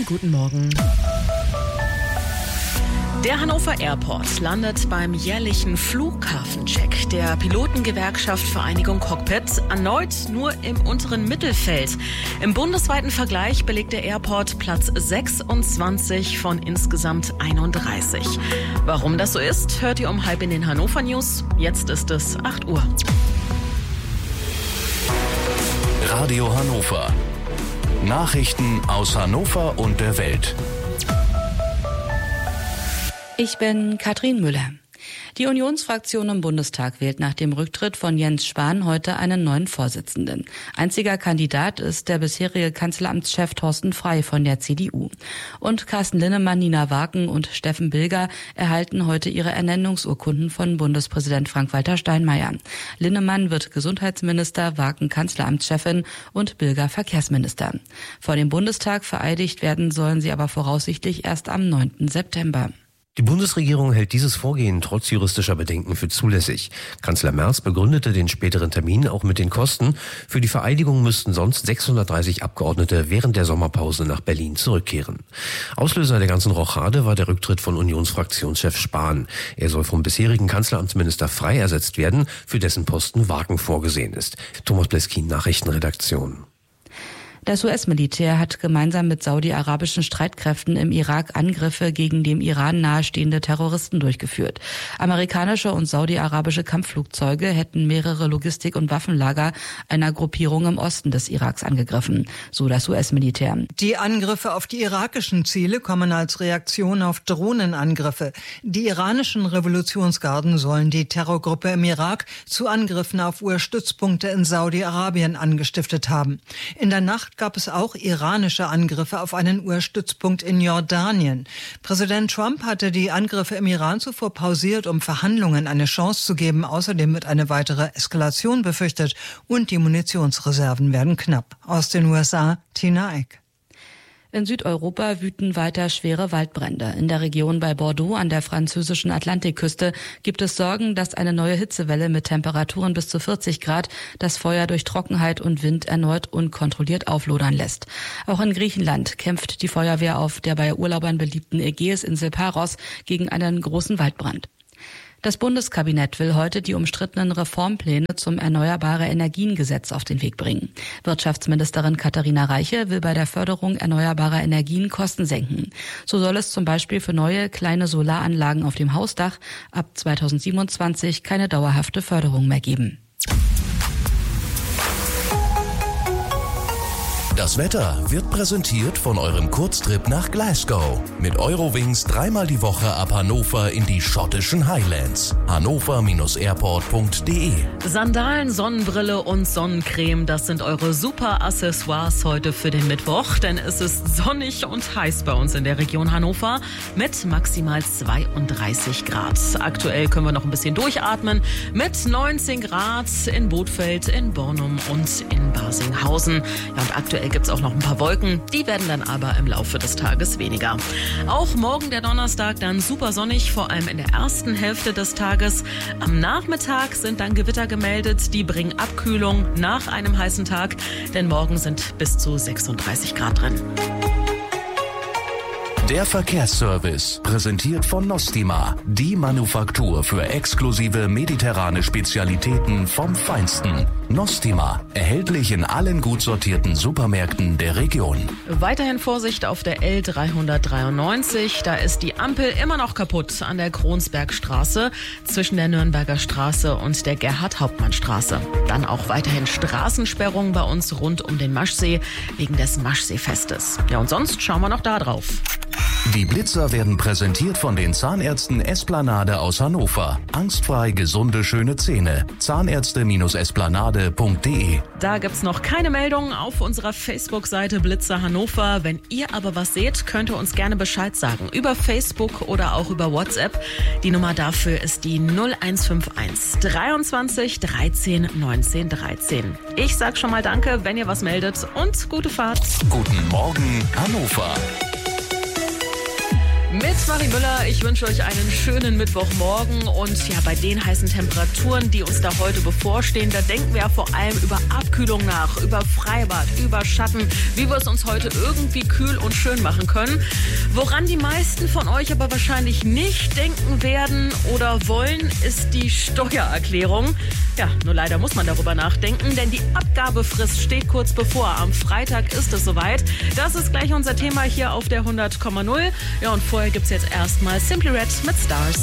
Schönen guten Morgen. Der Hannover Airport landet beim jährlichen Flughafencheck der Pilotengewerkschaft Vereinigung Cockpit erneut nur im unteren Mittelfeld. Im bundesweiten Vergleich belegt der Airport Platz 26 von insgesamt 31. Warum das so ist, hört ihr um 6:30 in den Hannover News. Jetzt ist es 8 Uhr. Radio Hannover. Nachrichten aus Hannover und der Welt. Ich bin Katrin Müller. Die Unionsfraktion im Bundestag wählt nach dem Rücktritt von Jens Spahn heute einen neuen Vorsitzenden. Einziger Kandidat ist der bisherige Kanzleramtschef Thorsten Frey von der CDU. Und Carsten Linnemann, Nina Waken und Steffen Bilger erhalten heute ihre Ernennungsurkunden von Bundespräsident Frank-Walter Steinmeier. Linnemann wird Gesundheitsminister, Waken Kanzleramtschefin und Bilger Verkehrsminister. Vor dem Bundestag vereidigt werden sollen sie aber voraussichtlich erst am 9. September. Die Bundesregierung hält dieses Vorgehen trotz juristischer Bedenken für zulässig. Kanzler Merz begründete den späteren Termin auch mit den Kosten. Für die Vereidigung müssten sonst 630 Abgeordnete während der Sommerpause nach Berlin zurückkehren. Auslöser der ganzen Rochade war der Rücktritt von Unionsfraktionschef Spahn. Er soll vom bisherigen Kanzleramtsminister Frey ersetzt werden, für dessen Posten Waken vorgesehen ist. Thomas Bleskin, Nachrichtenredaktion. Das US-Militär hat gemeinsam mit saudi-arabischen Streitkräften im Irak Angriffe gegen dem Iran nahestehende Terroristen durchgeführt. Amerikanische und saudi-arabische Kampfflugzeuge hätten mehrere Logistik- und Waffenlager einer Gruppierung im Osten des Iraks angegriffen, so das US-Militär. Die Angriffe auf die irakischen Ziele kommen als Reaktion auf Drohnenangriffe. Die iranischen Revolutionsgarden sollen die Terrorgruppe im Irak zu Angriffen auf US-Stützpunkte in Saudi-Arabien angestiftet haben. In der Nacht gab es auch iranische Angriffe auf einen US-Stützpunkt in Jordanien. Präsident Trump hatte die Angriffe im Iran zuvor pausiert, um Verhandlungen eine Chance zu geben. Außerdem wird eine weitere Eskalation befürchtet und die Munitionsreserven werden knapp. Aus den USA, Tina Eck. In Südeuropa wüten weiter schwere Waldbrände. In der Region bei Bordeaux an der französischen Atlantikküste gibt es Sorgen, dass eine neue Hitzewelle mit Temperaturen bis zu 40 Grad das Feuer durch Trockenheit und Wind erneut unkontrolliert auflodern lässt. Auch in Griechenland kämpft die Feuerwehr auf der bei Urlaubern beliebten Ägäisinsel Paros gegen einen großen Waldbrand. Das Bundeskabinett will heute die umstrittenen Reformpläne zum Erneuerbare-Energien-Gesetz auf den Weg bringen. Wirtschaftsministerin Katharina Reiche will bei der Förderung erneuerbarer Energien Kosten senken. So soll es zum Beispiel für neue kleine Solaranlagen auf dem Hausdach ab 2027 keine dauerhafte Förderung mehr geben. Das Wetter wird präsentiert von eurem Kurztrip nach Glasgow. Mit Eurowings 3-mal die Woche ab Hannover in die schottischen Highlands. hannover-airport.de. Sandalen, Sonnenbrille und Sonnencreme, das sind eure super Accessoires heute für den Mittwoch, denn es ist sonnig und heiß bei uns in der Region Hannover mit maximal 32 Grad. Aktuell können wir noch ein bisschen durchatmen mit 19 Grad in Bothfeld, in Bornum und in Barsinghausen. Ja, und aktuell gibt es auch noch ein paar Wolken, die werden dann aber im Laufe des Tages weniger. Auch morgen der Donnerstag dann super sonnig, vor allem in der ersten Hälfte des Tages. Am Nachmittag sind dann Gewitter gemeldet, die bringen Abkühlung nach einem heißen Tag, denn morgen sind bis zu 36 Grad drin. Der Verkehrsservice, präsentiert von Nostima, die Manufaktur für exklusive mediterrane Spezialitäten vom Feinsten. Nostima, erhältlich in allen gut sortierten Supermärkten der Region. Weiterhin Vorsicht auf der L393, da ist die Ampel immer noch kaputt an der Kronsbergstraße zwischen der Nürnberger Straße und der Gerhard-Hauptmann-Straße. Dann auch weiterhin Straßensperrungen bei uns rund um den Maschsee wegen des Maschseefestes. Ja, und sonst schauen wir noch da drauf. Die Blitzer werden präsentiert von den Zahnärzten Esplanade aus Hannover. Angstfrei gesunde, schöne Zähne. Zahnärzte-esplanade.de. Da gibt's noch keine Meldungen auf unserer Facebook-Seite Blitzer Hannover. Wenn ihr aber was seht, könnt ihr uns gerne Bescheid sagen. Über Facebook oder auch über WhatsApp. Die Nummer dafür ist die 0151 23 13 19 13. Ich sag schon mal danke, wenn ihr was meldet und gute Fahrt. Guten Morgen, Hannover. Mit Marie Müller, ich wünsche euch einen schönen Mittwochmorgen und ja, bei den heißen Temperaturen, die uns da heute bevorstehen, da denken wir ja vor allem über Abkühlung nach, über Freibad, über Schatten, wie wir es uns heute irgendwie kühl und schön machen können. Woran die meisten von euch aber wahrscheinlich nicht denken werden oder wollen, ist die Steuererklärung. Ja, nur leider muss man darüber nachdenken, denn die Abgabefrist steht kurz bevor. Am Freitag ist es soweit. Das ist gleich unser Thema hier auf der 100,0. Ja, und vorher gibt's jetzt erstmal Simply Red mit Stars.